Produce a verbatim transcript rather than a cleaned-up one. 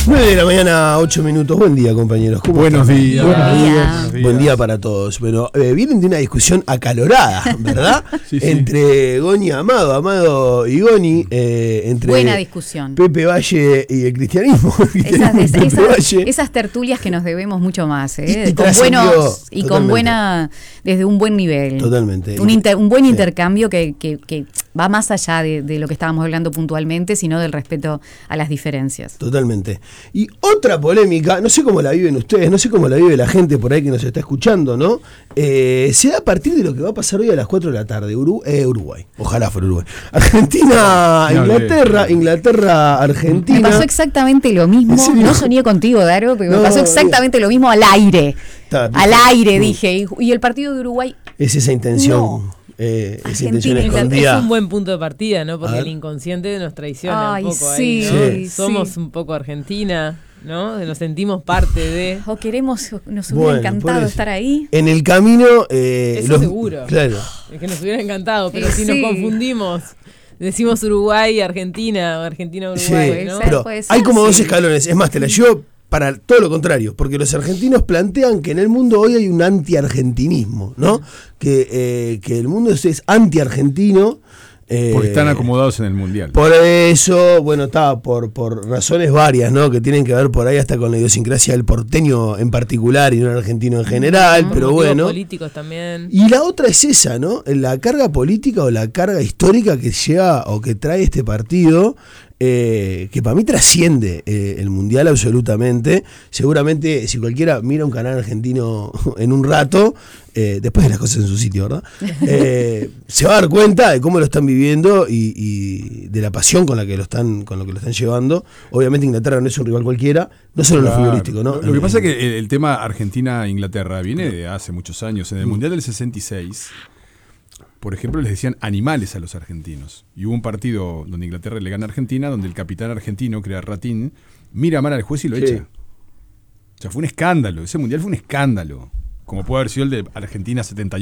nueve de la mañana, ocho minutos. Buen día, compañeros. ¿Cómo Buenos están? días. Buenos Buenos días. días. Buen día para todos. Bueno, eh, vienen de una discusión acalorada, ¿verdad? Sí, sí. Entre Goni y Amado, Amado y Goni, eh, entre Buena discusión. Pepe Valle y el cristianismo. El cristianismo Esas, y Pepe esas, Valle. esas tertulias que nos debemos mucho más, ¿eh? Y- y con trascendió buenos y con totalmente. buena, desde un buen nivel. Totalmente. Un, inter- un buen Sí. intercambio que, que, que va más allá de, de lo que estábamos hablando puntualmente, sino del respeto a las diferencias. Totalmente. Y otra polémica, no sé cómo la viven ustedes, no sé cómo la vive la gente por ahí que nos está escuchando, ¿no? Eh, se da a partir de lo que va a pasar hoy a las cuatro de la tarde. Uru- eh, Uruguay, ojalá fuera Uruguay. Argentina, No, Inglaterra, no. Inglaterra, Argentina. Me pasó exactamente lo ¿En mismo, serio? no soñé contigo, Daro, pero No, me pasó exactamente lo mismo al aire. Está, Al está. aire, Mm. dije. Y, y el partido de Uruguay, Es esa intención, No. eh, esa Argentina, intención Inglaterra, escondida. Es un buen punto de partida, ¿no? A Porque ver. el inconsciente nos traiciona Ay, un poco sí, ahí, ¿no? sí. Somos sí. un poco Argentina, ¿no? Nos sentimos parte de... o queremos, nos hubiera Bueno, por encantado eso. estar ahí. En el camino. Eh, Eso seguro. Claro. Es que nos hubiera encantado, pero Eh, si sí. nos confundimos, decimos Uruguay, Argentina, o Argentina, Sí, Uruguay, ¿no? ser, pero puede ser, hay como dos sí. escalones. Es más, te la llevo para todo lo contrario, porque los argentinos plantean que en el mundo hoy hay un anti-argentinismo, ¿no? Que, eh, que el mundo es, es anti-argentino. eh, Porque están acomodados en el mundial. Por eso, bueno, está, por, por razones varias, ¿no? Que tienen que ver por ahí hasta con la idiosincrasia del porteño en particular y no el argentino en general, Por pero motivos bueno. políticos también. Y la otra es esa, ¿no? La carga política o la carga histórica que lleva o que trae este partido, eh, que para mí trasciende eh, el mundial absolutamente. Seguramente, si cualquiera mira un canal argentino en un rato, eh, después de las cosas en su sitio, ¿verdad? Eh, se va a dar cuenta de cómo lo están viviendo y, y de la pasión con la que lo están, con lo que lo están llevando. Obviamente Inglaterra no es un rival cualquiera, no solo en lo Claro. futbolístico, ¿no? Lo, lo que pasa es que el, el tema Argentina-Inglaterra viene de hace muchos años. En el Mundial del sesenta y seis, por ejemplo, les decían animales a los argentinos. Y hubo un partido donde Inglaterra le gana a Argentina, donde el capitán argentino, que era Ratín, mira mal al juez y lo Sí. echa. O sea, fue un escándalo. Ese Mundial fue un escándalo. Como puede haber sido el de Argentina setenta y ocho.